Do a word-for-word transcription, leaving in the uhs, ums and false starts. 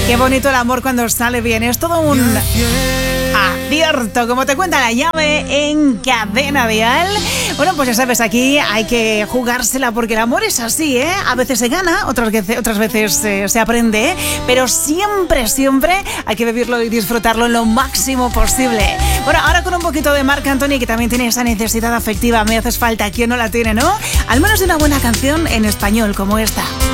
Qué bonito el amor cuando sale bien. Es todo un acierto, como te cuenta La Llave en Cadena Dial. Bueno, pues ya sabes, aquí hay que jugársela porque el amor es así, ¿eh? A veces se gana, otras veces, otras veces eh, se aprende, ¿eh? Pero siempre, siempre hay que vivirlo y disfrutarlo lo máximo posible. Bueno, ahora con un poquito de Marc Anthony, que también tiene esa necesidad afectiva. Me haces falta, ¿quién no la tiene, no? Al menos de una buena canción en español como esta.